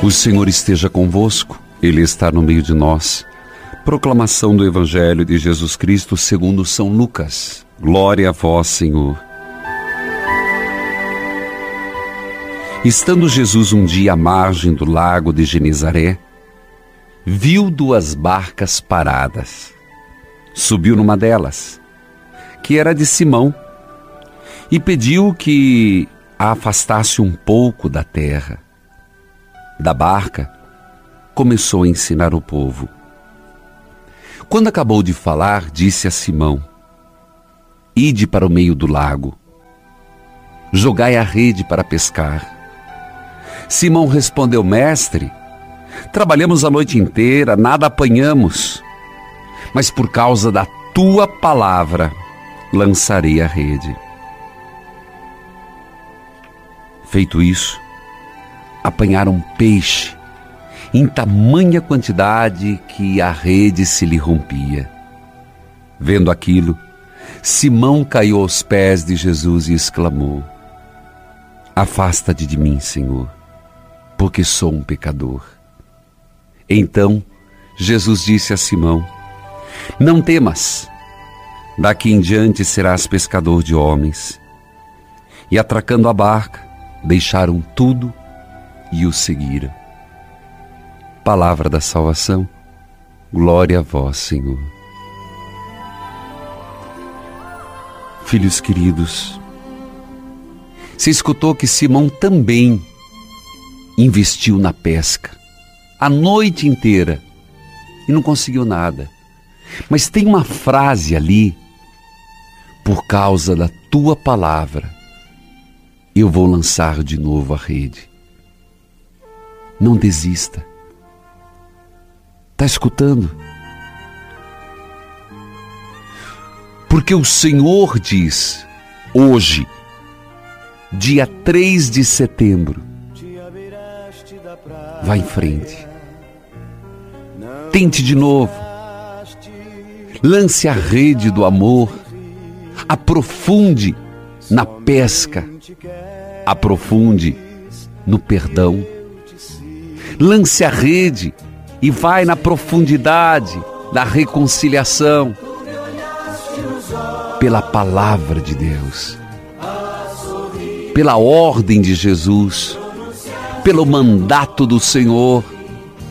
O Senhor esteja convosco, Ele está no meio de nós. Proclamação do Evangelho de Jesus Cristo segundo São Lucas. Glória a vós, Senhor. Estando Jesus um dia à margem do lago de Genezaré, viu duas barcas paradas. Subiu numa delas, que era de Simão, e pediu que a afastasse um pouco da terra. Da barca, começou a ensinar o povo. Quando acabou de falar, disse a Simão: Ide para o meio do lago, jogai a rede para pescar. Simão respondeu: Mestre, trabalhamos a noite inteira, nada apanhamos, mas por causa da tua palavra lançarei a rede. Feito isso, apanharam peixe em tamanha quantidade que a rede se lhe rompia. Vendo aquilo, Simão caiu aos pés de Jesus e exclamou: Afasta-te de mim, Senhor, porque sou um pecador. Então Jesus disse a Simão: Não temas, daqui em diante serás pescador de homens. E atracando a barca, deixaram tudo e o seguiram. Palavra da salvação, glória a vós, Senhor. Filhos queridos, se escutou que Simão também investiu na pesca a noite inteira e não conseguiu nada. Mas tem uma frase ali: por causa da tua palavra, eu vou lançar de novo a rede. Não desista. Está escutando? Porque o Senhor diz, hoje, dia 3 de setembro, vá em frente. Tente de novo. Lance a rede do amor. Aprofunde na pesca. Aprofunde no perdão. Lance a rede e vai na profundidade da reconciliação pela palavra de Deus, pela ordem de Jesus, pelo mandato do Senhor.